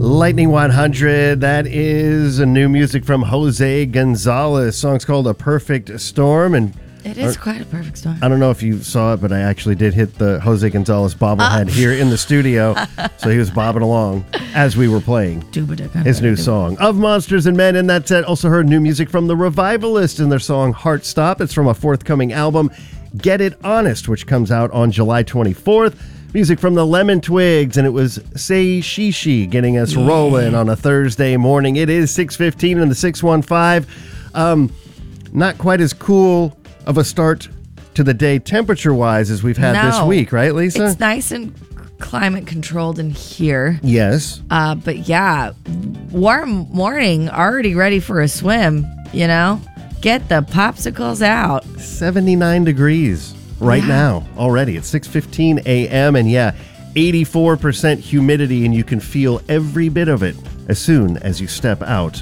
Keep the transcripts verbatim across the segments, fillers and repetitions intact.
Lightning one hundred, that is new music from Jose Gonzalez. Song's called A Perfect Storm. And it is quite a perfect storm. I don't know if you saw it, but I actually did hit the Jose Gonzalez bobblehead uh. here in the studio. So he was bobbing along as we were playing his new song, Of Monsters and Men. And that's it. Also heard new music from The Revivalists in their song Heart Stop. It's from a forthcoming album, Get It Honest, which comes out on July twenty-fourth. Music from the Lemon Twigs, and it was Say Shishi getting us yeah. rolling on a Thursday morning. It is six fifteen in the six one five. Um, not quite as cool of a start to the day temperature-wise as we've had no, this week, right, Lisa? It's nice and climate controlled in here. Yes. Uh, but yeah, warm morning, already ready for a swim, you know? Get the popsicles out. seventy-nine degrees. Right yeah. now, already. It's six fifteen a.m. and yeah, eighty-four percent humidity, and you can feel every bit of it as soon as you step out.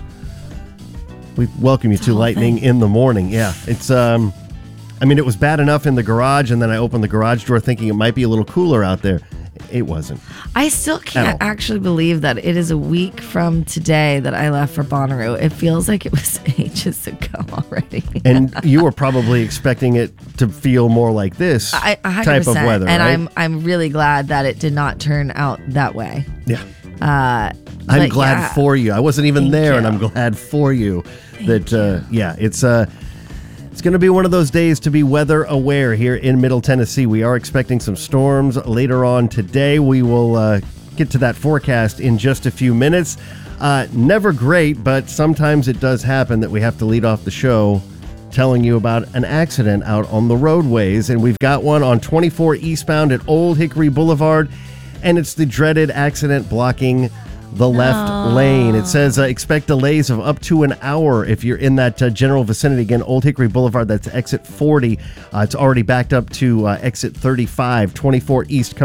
We welcome you it's to Lightning thing. in the Morning. Yeah, it's, um, I mean, it was bad enough in the garage, and then I opened the garage door thinking it might be a little cooler out there. It wasn't. I still can't actually believe that it is a week from today that I left for Bonnaroo. It feels like it was ages ago already. And you were probably expecting it to feel more like this I, type of weather, and right? I'm I'm really glad that it did not turn out that way. Yeah. Uh, I'm glad yeah. for you. I wasn't even Thank there, you. and I'm glad for you Thank that, uh, yeah, it's uh, it's going to be one of those days to be weather aware here in Middle Tennessee. We are expecting some storms later on today. We will uh, get to that forecast in just a few minutes. Uh, never great, but sometimes it does happen that we have to lead off the show telling you about an accident out on the roadways. And we've got one on twenty-four eastbound at Old Hickory Boulevard, and it's the dreaded accident blocking the left no. lane. It says uh, expect delays of up to an hour if you're in that uh, general vicinity. Again, Old Hickory Boulevard, that's exit forty. Uh, it's already backed up to uh, exit thirty-five, twenty-four east.